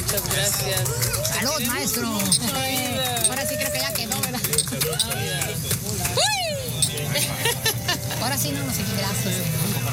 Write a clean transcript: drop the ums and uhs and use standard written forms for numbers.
Muchas gracias. Salud, maestro. Ahora sí creo que ya quedó, ¿verdad? Ahora sí no nos gracias.